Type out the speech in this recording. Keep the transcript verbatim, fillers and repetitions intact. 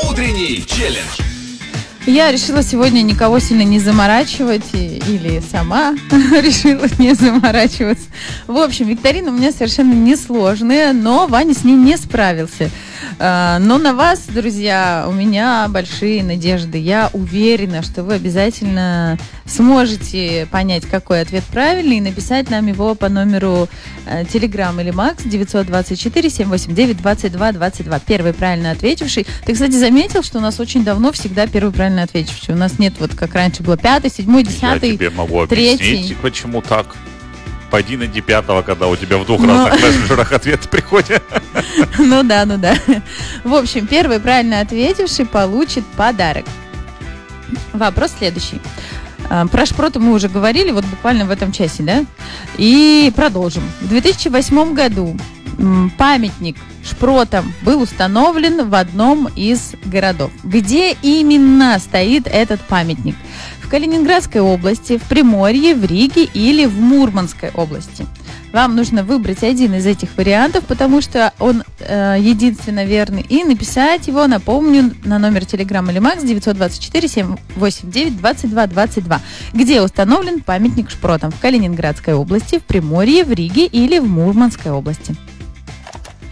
Утренний челлендж. Я решила сегодня никого сильно не заморачивать, и- или сама решила не заморачиваться. В общем, викторина у меня совершенно несложная, но Ваня с ней не справился. А, Но на вас, друзья, у меня большие надежды. Я уверена, что вы обязательно сможете понять, какой ответ правильный, и написать нам его по номеру э, Telegram или Макс девятьсот двадцать четыре семь восемь девять двадцать два двадцать два. Первый правильно ответивший. Ты, кстати, заметил, что у нас очень давно всегда первый правильно ответивший. У нас нет, вот как раньше было, пятый, седьмой, десятый, Я тебе могу третий. объяснить, почему так. Пойди найди пятого, когда у тебя в двух Но- разных мессенджерах ответы приходят. Ну да, ну да. В общем, первый правильно ответивший получит подарок. Вопрос следующий. А, Про шпроты мы уже говорили, вот буквально в этом часе, да? И продолжим. В две тысячи восьмом году м, памятник шпротам был установлен в одном из городов. Где именно стоит этот памятник? В Калининградской области, в Приморье, в Риге или в Мурманской области? Вам нужно выбрать один из этих вариантов, потому что он э, единственно верный, и написать его, напомню, на номер Telegram или Макс девятьсот двадцать четыре семь восемь девять двадцать два двадцать два. Где установлен памятник шпротам? В Калининградской области, в Приморье, в Риге или в Мурманской области?